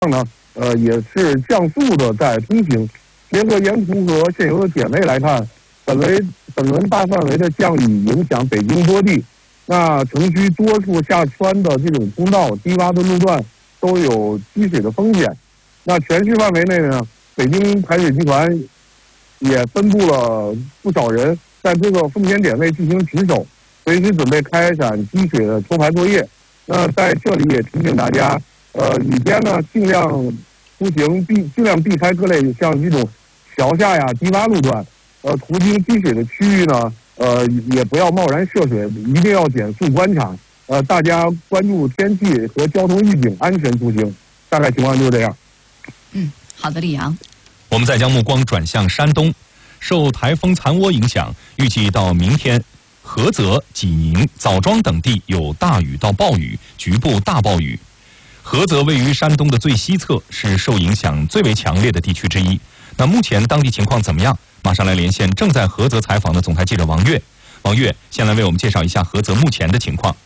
呢，也是降速的在通行。结合沿途和现有的点位来看，本轮大范围的降雨影响北京多地，那城区多处下穿的这种通道、低洼的路段都有积水的风险。那全市范围内呢，北京排水集团也分布了不少人在这个风险点位进行值守，随时准备开展积水的抽排作业。那在这里也提醒大家，雨天呢尽量出行尽量避开各类像这种桥下呀、低洼路段，途经积水的区域呢，也不要贸然涉水，一定要减速观察。大家关注天气和交通预警，安全出行。大概情况就是这样。 好的，李阳。 我们再将目光转向山东，受台风残涡影响，预计到明天，菏泽、济宁、枣庄等地有大雨到暴雨，局部大暴雨。菏泽位于山东的最西侧，是受影响最为强烈的地区之一。那目前当地情况怎么样？马上来连线正在菏泽采访的总台记者王悦。王悦，先来为我们介绍一下菏泽目前的情况。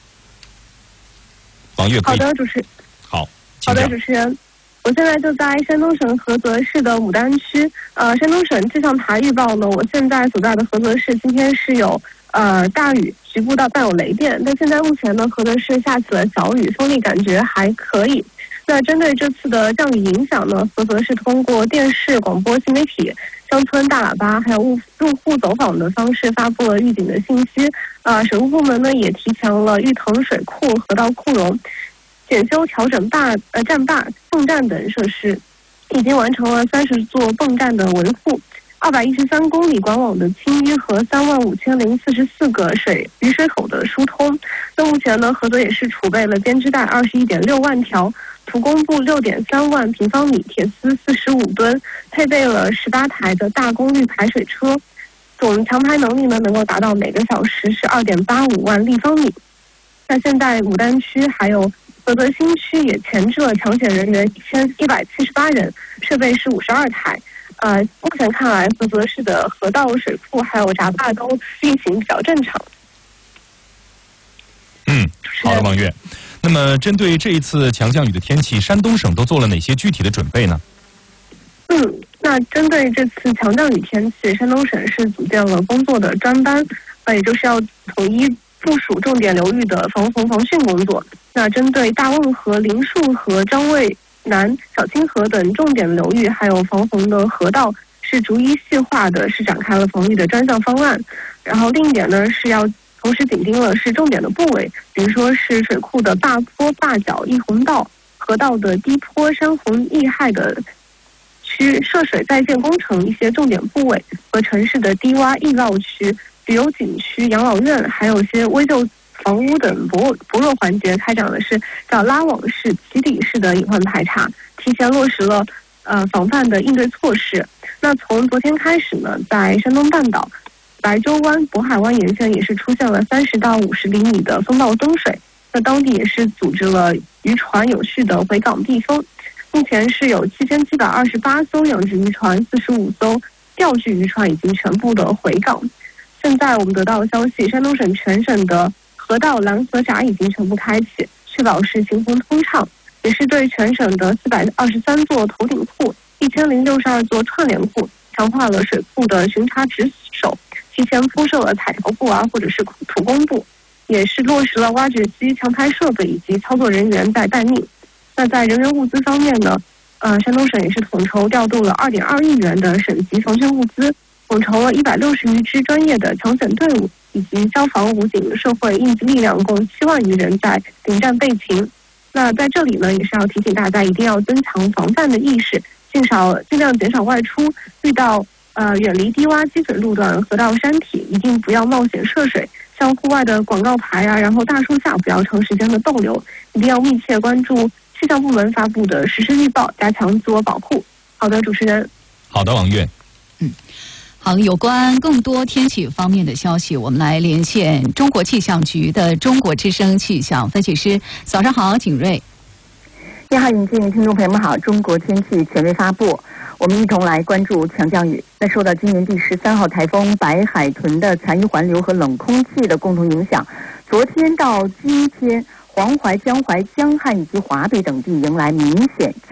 王悦， 好的，主持人。 好， 好的，主持人。我现在就在山东省菏泽市的牡丹区。山东省气象台预报呢，我现在所在的菏泽市今天是有大雨，局部到伴有雷电。但现在目前呢，菏泽市下起了小雨，风力感觉还可以。那针对这次的降雨影响呢，菏泽市通过电视、广播、新媒体、乡村大喇叭，还有入户走访的方式发布了预警的信息。水务部门呢也提强了玉腾水库、河道库容。检修调整站坝、泵站等设施，已经完成了30座泵站的维护，213公里管网的清淤和35044个雨水口的疏通。那目前呢，菏泽也是储备了编织带21.6万条，土工布6.3万平方米，铁丝45吨，配备了18台的大功率排水车，总强排能力呢能够达到每个小时是2.85万立方米。那现在牡丹区还有菏泽新区也前置了抢险人员1178人，设备是52台。目前看来，菏泽市的河道、水库还有闸坝都运行比较正常。 好的，王悦。那么，针对这一次强降雨的天气，山东省都做了哪些具体的准备呢？ 那针对这次强降雨天气，山东省是组建了工作的专班，也就是要统一部署重点流域的防洪防汛工作。那针对大汶河、灵树河、张卫南、小清河等重点流域，还有防洪的河道，是逐一细化的，是展开了防御的专项方案。然后另一点呢，是要同时紧盯了是重点的部位，比如说是水库的坝坡、坝角、溢洪道，河道的低坡、山洪易害的区，涉水在建工程一些重点部位和城市的低洼易涝区、旅游景区、养老院，还有一些危旧房屋等薄弱环节，开展的是叫拉网式、起底式的隐患排查，提前落实了防范的应对措施。那从昨天开始呢，在山东半岛、白洲湾、渤海湾沿线也是出现了30到50厘米的风暴增水，那当地也是组织了渔船有序的回港避风。目前是有7728艘养殖渔船、45艘钓具渔船已经全部的回港。现在我们得到的消息，山东省全省的河道拦河闸已经全部开启，确保是行洪通畅，也是对全省的423座头顶库、1062座串联库强化了水库的巡查值守，提前铺设了彩条布或者是土工布，也是落实了挖掘机、强排设备以及操作人员在待命。那在人员物资方面呢，山东省也是统筹调度了2.2亿元的省级防汛物资，统筹了160余支专业的抢险队伍，以及消防、武警、社会应急力量共7万余人在临战备勤。那在这里呢，也是要提醒大家一定要增强防范的意识，尽量减少外出，遇到远离低洼积水路段、河道、山体，一定不要冒险涉水。像户外的广告牌然后大树下不要长时间的逗留，一定要密切关注气象部门发布的实时预报，加强自我保护。好的，主持人。 好的，王悦。 好，有关更多天气方面的消息，我们来连线中国气象局的中国之声气象分析师。早上好，景睿。 你好，尹静，听众朋友们好。中国天气权威发布，我们一同来关注强降雨。那受到今年第13号台风白海豚的残余环流和冷空气的共同影响，昨天到今天黄淮、江淮、江汉以及华北等地迎来明显